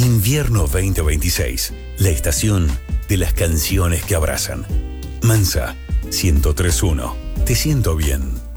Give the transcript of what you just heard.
Invierno 2026. La estación de las canciones que abrazan. Mansa 1031. Te siento bien.